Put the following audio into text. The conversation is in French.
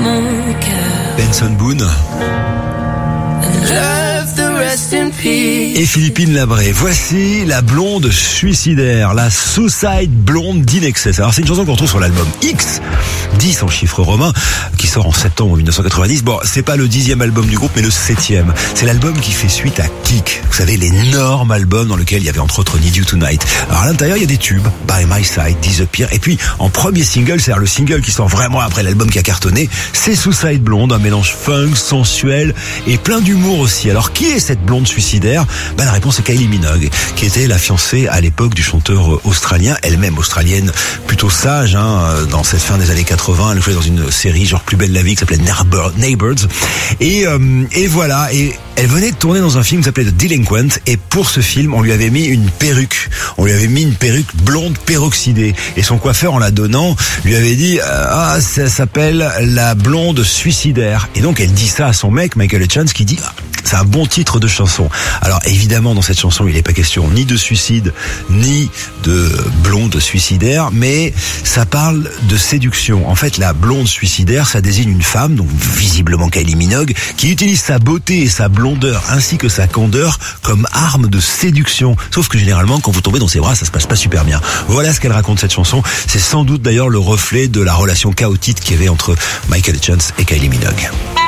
mon cœur. Benson Boone. Et Philippine Labré. Voici la blonde suicidaire, la Suicide Blonde d'Inexcess. Alors c'est une chanson qu'on retrouve sur l'album X, 10 en chiffres romains, qui sort en septembre 1990. Bon, c'est pas le 10e album du groupe, mais le 7e. C'est l'album qui fait suite à Kick. Vous savez, l'énorme album dans lequel il y avait entre autres Need You Tonight. Alors à l'intérieur, il y a des tubes, By My Side, Disappear. Et puis, en premier single, c'est-à-dire le single qui sort vraiment après l'album qui a cartonné, c'est Suicide Blonde, un mélange funk, sensuel et plein d'humour aussi. Alors qui est cette blonde suicidaire? La réponse est Kylie Minogue, qui était la fiancée à l'époque du chanteur australien, elle-même australienne, plutôt sage, dans cette fin des années 80. Elle jouait dans une série genre Plus belle la vie qui s'appelait Neighbours. Et voilà. Et elle venait de tourner dans un film qui s'appelait The Delinquent. Et pour ce film, on lui avait mis une perruque. On lui avait mis une perruque blonde peroxydée. Et son coiffeur, en la donnant, lui avait dit ça s'appelle la blonde suicidaire. Et donc elle dit ça à son mec, Michael Hutchence, qui dit c'est un bon titre de chanson. Alors évidemment, dans cette chanson, il n'est pas question ni de suicide, ni de blonde suicidaire, mais ça parle de séduction. En fait, la blonde suicidaire, ça désigne une femme, donc visiblement Kylie Minogue, qui utilise sa beauté et sa blondeur, ainsi que sa candeur, comme arme de séduction. Sauf que généralement, quand vous tombez dans ses bras, ça se passe pas super bien. Voilà ce qu'elle raconte, cette chanson. C'est sans doute d'ailleurs le reflet de la relation chaotique qu'il y avait entre Michael Hutchence et Kylie Minogue.